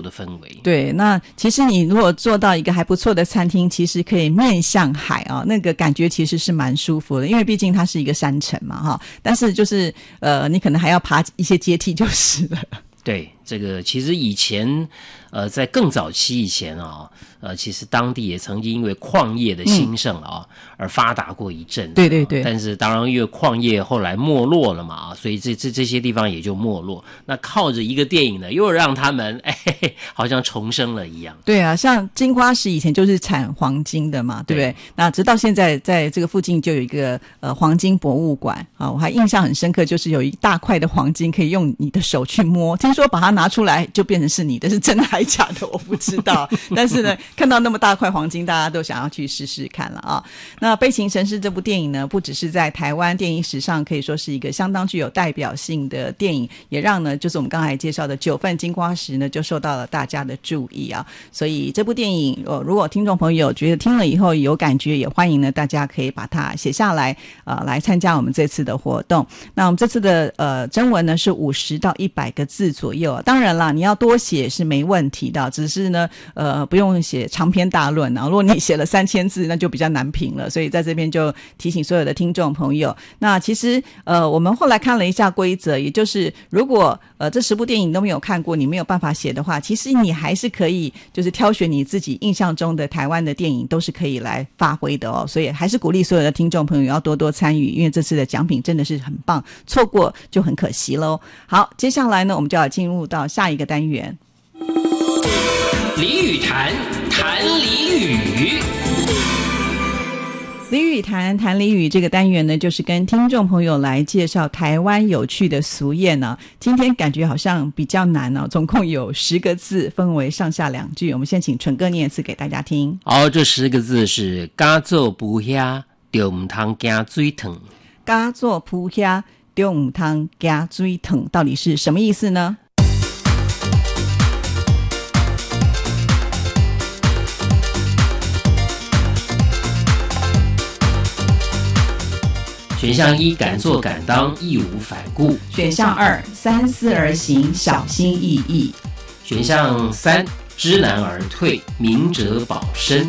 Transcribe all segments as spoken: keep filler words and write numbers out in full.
的氛围。 对，那其实你如果做到一个还不错的餐厅，其实可以面向海啊，那个感觉其实是蛮舒服的，因为毕竟它是一个山城嘛哈。但是就是呃，你可能还要爬一些阶梯就是了。 对，这个其实以前呃，在更早期以前啊，呃，其实当地也曾经因为矿业的兴盛啊、嗯、而发达过一阵。 对对对。 但是当然，因为矿业后来没落了嘛啊，所以这这这些地方也就没落。那靠着一个电影呢，又让他们哎，好像重生了一样。 对啊，像金瓜石以前就是产黄金的嘛，对不对？对，那直到现在，在这个附近就有一个呃黄金博物馆啊，我还印象很深刻，就是有一大块的黄金可以用你的手去摸。听说把它拿出来就变成是你的，是真的还假的我不知道。但是呢，看到那么大块黄金，大家都想要去试试看了啊。那《悲情城市》这部电影呢，不只是在台湾电影史上可以说是一个相当具有代表性的电影，也让呢就是我们刚才介绍的九份金瓜石呢就受到了大家的注意啊。所以这部电影，呃，如果听众朋友觉得听了以后有感觉，也欢迎呢大家可以把它写下来，呃，来参加我们这次的活动。那我们这次的呃征文呢是五十到一百个字左右啊，当然啦，你要多写是没问题的，只是呢，呃，不用写长篇大论啊。如果你写了三千字，那就比较难评了。所以在这边就提醒所有的听众朋友，那其实呃，我们后来看了一下规则，也就是如果呃这十部电影都没有看过，你没有办法写的话，其实你还是可以就是挑选你自己印象中的台湾的电影，都是可以来发挥的哦。所以还是鼓励所有的听众朋友要多多参与，因为这次的奖品真的是很棒，错过就很可惜咯。好，接下来呢，我们就要进入到下一个单元。 俚语谈，谈俚语。 俚语谈，谈俚语这个单元呢，就是跟听众朋友来介绍台湾有趣的俗谚呢、啊。今天感觉好像比较难哦，总共有十个字，分为上下两句。我们先请纯哥念一次给大家听。 好，这十个字是“家做不遐，就唔通惊水烫”。 家做不遐，就唔通惊水烫，到底是什么意思呢？ 选项一，敢做敢当，义无反顾。 选项二，三思而行，小心翼翼。 选项三，知难而退，明哲保身。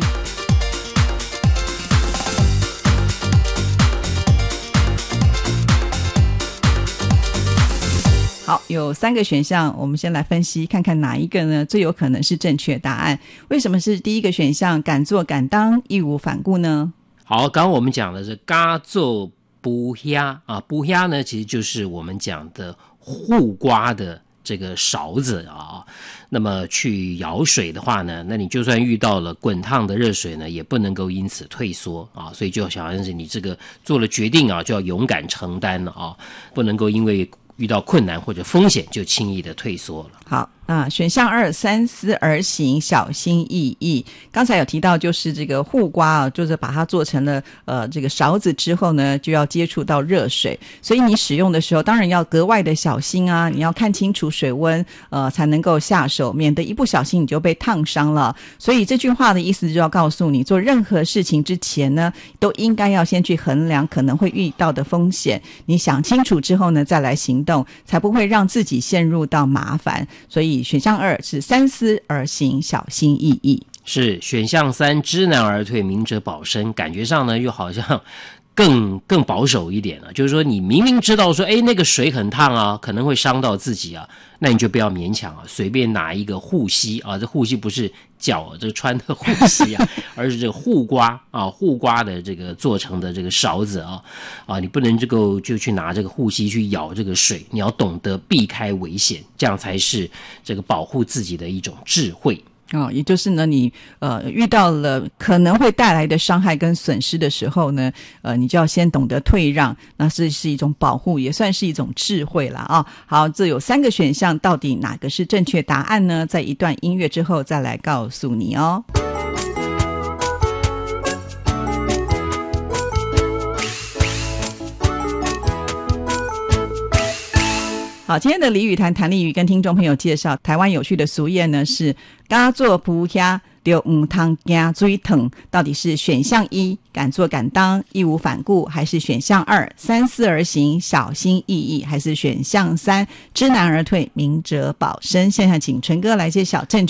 好，有三个选项，我们先来分析看看哪一个呢最有可能是正确答案。为什么是第一个选项敢做敢当，义无反顾呢？ 好，刚刚我们讲的是家做不遐啊，不遐呢其实就是我们讲的护瓜的这个勺子啊。那么去舀水的话呢，那你就算遇到了滚烫的热水呢，也不能够因此退缩啊。所以就好像是你这个做了决定啊，就要勇敢承担了啊，不能够因为遇到困难或者风险就轻易的退缩了。 好啊，选项二，三思而行，小心翼翼。刚才有提到就是这个护瓜啊，就是把它做成了呃这个勺子之后呢，就要接触到热水，所以你使用的时候当然要格外的小心啊，你要看清楚水温呃才能够下手，免得一不小心你就被烫伤了。所以这句话的意思就要告诉你，做任何事情之前呢，都应该要先去衡量可能会遇到的风险，你想清楚之后呢再来行动，才不会让自己陷入到麻烦。所以选项二是三思而行，小心翼翼。 是选项三，知难而退，明哲保身，感觉上呢又好像更更保守一点了，就是说你明明知道说诶那个水很烫啊，可能会伤到自己啊，那你就不要勉强啊，随便拿一个护膝啊，这护膝不是脚这个穿的护膝啊，而是这个护瓜啊，护瓜的这个做成的这个勺子啊啊，你不能这个就去拿这个护膝去舀这个水，你要懂得避开危险，这样才是这个保护自己的一种智慧。 哦，也就是呢，你呃遇到了可能会带来的伤害跟损失的时候呢，呃，你就要先懂得退让，那这是一种保护，也算是一种智慧啦啊。好，这有三个选项，到底哪个是正确答案呢？在一段音乐之后再来告诉你哦。好，今天的俚语谈谈俚语跟听众朋友介绍台湾有趣的俗谚呢，是家做不遐就唔通惊水烫，到底是选项一敢做敢当，义无反顾，还是选项二三思而行，小心翼翼，还是选项三知难而退，明哲保身？现在请纯哥来揭晓正确